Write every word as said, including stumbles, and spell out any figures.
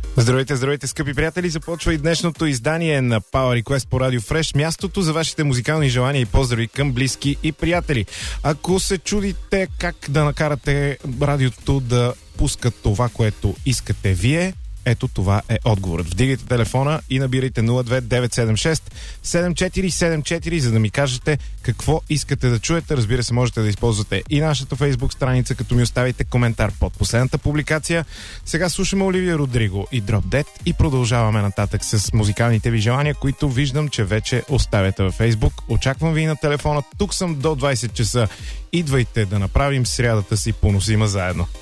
Здравейте, здравейте, скъпи приятели! Започва и днешното издание на Power Request по Radio Fresh, мястото за вашите музикални желания и поздрави към близки и приятели. Ако се чудите как да накарате радиото да пуска това, което искате вие, ето това е отговорът. Вдигайте телефона и набирайте нула две девет седем шест седем четири седем четири, за да ми кажете какво искате да чуете. Разбира се, можете да използвате и нашата фейсбук страница, като ми оставите коментар под последната публикация. Сега слушаме Оливия Родриго и Drop Dead и продължаваме нататък с музикалните ви желания, които виждам, че вече оставяте във фейсбук. Очаквам ви на телефона. Тук съм до двайсет часа. Идвайте да направим срядата си поносима заедно.